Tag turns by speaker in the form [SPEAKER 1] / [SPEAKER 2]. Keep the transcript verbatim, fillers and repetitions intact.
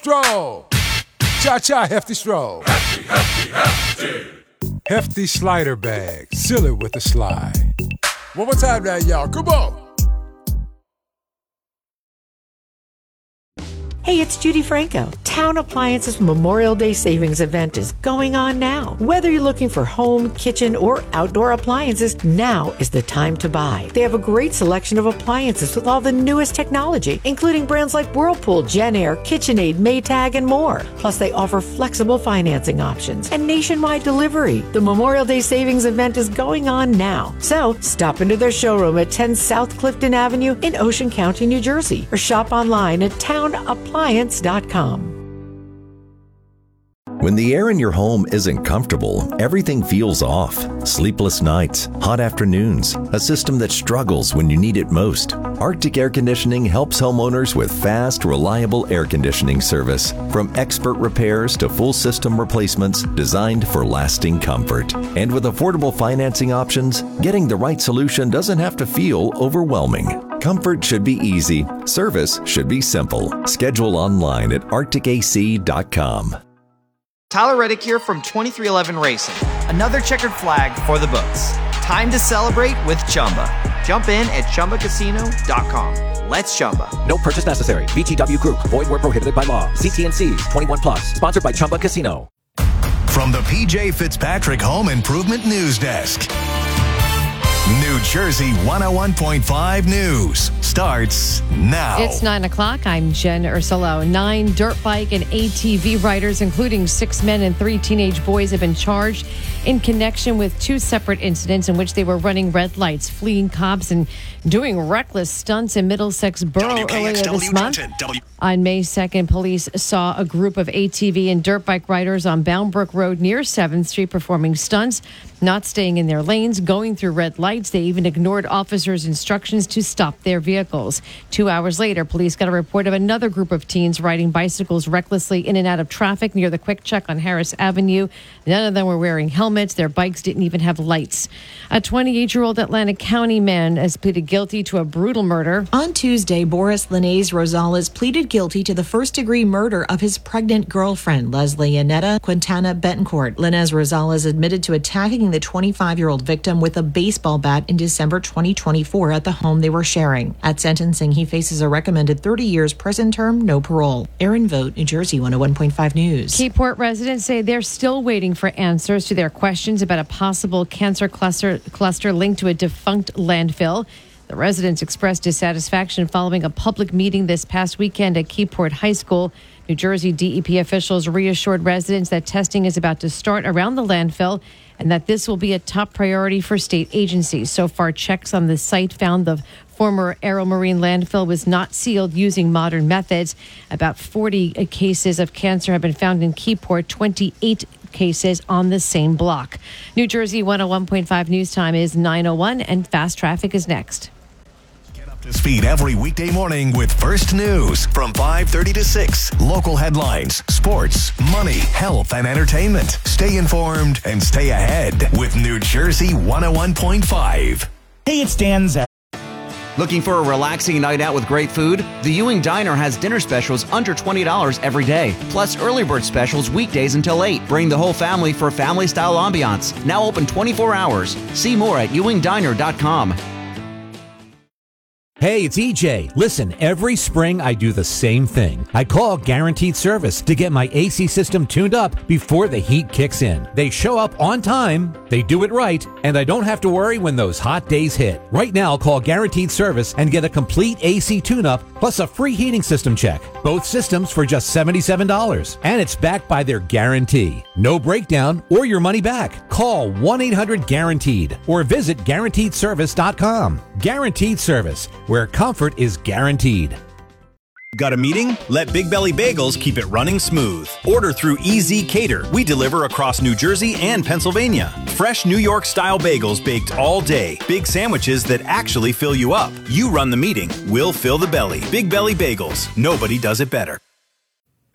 [SPEAKER 1] Stroll. Cha-cha, Hefty Stroll.
[SPEAKER 2] Hefty, hefty, hefty.
[SPEAKER 1] Hefty slider bag. Seal it with a slide. One more time now, y'all. Come on.
[SPEAKER 3] Hey, it's Judy Franco. Town Appliances Memorial Day Savings Event is going on now. Whether you're looking for home, kitchen, or outdoor appliances, now is the time to buy. They have a great selection of appliances with all the newest technology, including brands like Whirlpool, JennAir, KitchenAid, Maytag, and more. Plus, they offer flexible financing options and nationwide delivery. The Memorial Day Savings Event is going on now. So, stop into their showroom at ten South Clifton Avenue in Ocean County, New Jersey, or shop online at town appliance dot com.
[SPEAKER 4] When the air in your home isn't comfortable, everything feels off. Sleepless nights, hot afternoons, a system that struggles when you need it most. Arctic Air Conditioning helps homeowners with fast, reliable air conditioning service. From expert repairs to full system replacements designed for lasting comfort. And with affordable financing options, getting the right solution doesn't have to feel overwhelming. Comfort should be easy. Service should be simple. Schedule online at arctic a c dot com.
[SPEAKER 5] Tyler Reddick here from twenty-three eleven Racing. Another checkered flag for the books. Time to celebrate with Chumba. Jump in at chumba casino dot com. Let's Chumba.
[SPEAKER 6] No purchase necessary. V G W Group. Void where prohibited by law. See T and C's. twenty-one plus. Sponsored by Chumba Casino.
[SPEAKER 7] From the P J Fitzpatrick Home Improvement News Desk. New Jersey one oh one point five News starts now.
[SPEAKER 8] It's nine o'clock. I'm Jen Ursulo. Nine dirt bike and A T V riders, including six men and three teenage boys, have been charged in connection with two separate incidents in which they were running red lights, fleeing cops, and doing reckless stunts in Middlesex Borough earlier this month. W- On May second, police saw a group of A T V and dirt bike riders on Bound Brook Road near seventh Street performing stunts, not staying in their lanes, going through red lights. They even ignored officers' instructions to stop their vehicles. Two hours later, police got a report of another group of teens riding bicycles recklessly in and out of traffic near the Quick Check on Harris Avenue. None of them were wearing helmets. Their bikes didn't even have lights. A twenty-eight-year-old Atlantic County man has pleaded guilty to a brutal murder.
[SPEAKER 9] On Tuesday, Boris Linnaeus Rosales pleaded guilty to the first-degree murder of his pregnant girlfriend, Leslie Annetta Quintana Betancourt. Linnaeus Rosales admitted to attacking the twenty-five-year-old victim with a baseball bat in December twenty twenty-four at the home they were sharing. At sentencing, he faces a recommended thirty years prison term, no parole. Aaron Vogt, New Jersey one oh one point five News.
[SPEAKER 8] Keyport residents say they're still waiting for answers to their questions about a possible cancer cluster, cluster linked to a defunct landfill. The residents expressed dissatisfaction following a public meeting this past weekend at Keyport High School. New Jersey D E P officials reassured residents that testing is about to start around the landfill and that this will be a top priority for state agencies. So far, checks on the site found the former Aeromarine landfill was not sealed using modern methods. About forty cases of cancer have been found in Keyport, twenty-eight cases on the same block. New Jersey one oh one point five News Time is nine oh one, and Fast Traffic is next.
[SPEAKER 7] To speed every weekday morning with First News from five thirty to six. Local headlines, sports, money, health, and entertainment. Stay informed and stay ahead with New Jersey one oh one point five.
[SPEAKER 10] Hey, it's Dan Zach.
[SPEAKER 11] Looking for a relaxing night out with great food? The Ewing Diner has dinner specials under twenty dollars every day, plus early bird specials weekdays until eight. Bring the whole family for family-style ambiance. Now open twenty-four hours. See more at ewing diner dot com.
[SPEAKER 12] Hey, it's E J. Listen, every spring I do the same thing. I call Guaranteed Service to get my A C system tuned up before the heat kicks in. They show up on time, they do it right, and I don't have to worry when those hot days hit. Right now, call Guaranteed Service and get a complete A C tune-up plus a free heating system check. Both systems for just seventy-seven dollars. And it's backed by their guarantee. No breakdown or your money back. Call one eight hundred guaranteed or visit guaranteed service dot com. Guaranteed Service, where comfort is guaranteed.
[SPEAKER 13] Got a meeting? Let Big Belly Bagels keep it running smooth. Order through E Z Cater. We deliver across New Jersey and Pennsylvania. Fresh New York-style bagels baked all day. Big sandwiches that actually fill you up. You run the meeting. We'll fill the belly. Big Belly Bagels. Nobody does it better.